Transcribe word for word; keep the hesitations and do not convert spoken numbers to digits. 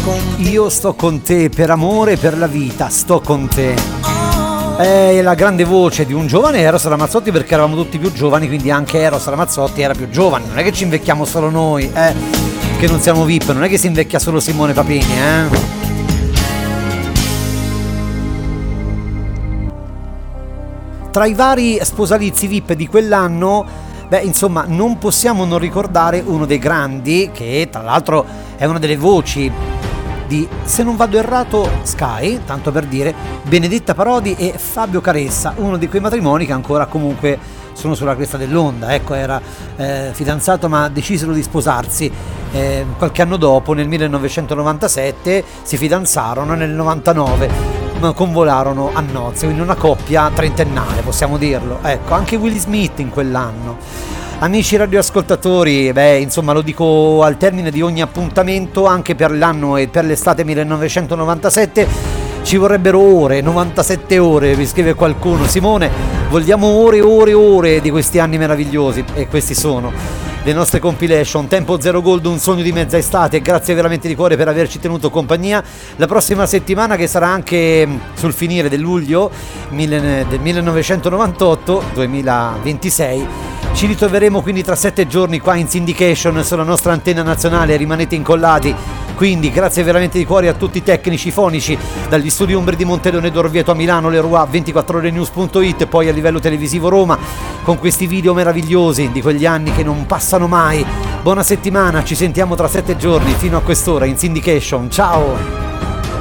Io sto con te per amore e per la vita, sto con te. È la grande voce di un giovane Eros Ramazzotti, perché eravamo tutti più giovani, quindi anche Eros Ramazzotti era più giovane. Non è che ci invecchiamo solo noi, eh, che non siamo V I P, non è che si invecchia solo Simone Papini, eh. Tra i vari sposalizi V I P di quell'anno, beh, insomma, non possiamo non ricordare uno dei grandi, che tra l'altro è una delle voci di, se non vado errato, Sky, tanto per dire, Benedetta Parodi e Fabio Caressa, uno di quei matrimoni che ancora comunque sono sulla cresta dell'onda. Ecco, era eh, fidanzato ma decisero di sposarsi eh, qualche anno dopo, nel millenovecentonovantasette, si fidanzarono, nel novantanove convolarono a nozze, quindi una coppia trentennale, possiamo dirlo. Ecco, anche Willy Smith in quell'anno. Amici radioascoltatori, beh, insomma, lo dico al termine di ogni appuntamento, anche per l'anno e per l'estate millenovecentonovantasette ci vorrebbero ore, novantasette ore, mi scrive qualcuno. Simone, vogliamo ore e ore e ore di questi anni meravigliosi, e questi sono le nostre compilation. Tempo Zero Gold, un sogno di mezza estate. Grazie veramente di cuore per averci tenuto compagnia. La prossima settimana, che sarà anche sul finire del luglio del millenovecentonovantotto duemilaventisei, ci ritroveremo quindi tra sette giorni qua in syndication sulla nostra antenna nazionale. Rimanete incollati. Quindi grazie veramente di cuore a tutti i tecnici fonici, dagli studi Umbri di Monteleone d'Orvieto a Milano, Leroy, ventiquattro ore news punto it, e poi a livello televisivo Roma, con questi video meravigliosi di quegli anni che non passano mai. Buona settimana, ci sentiamo tra sette giorni fino a quest'ora in syndication. Ciao!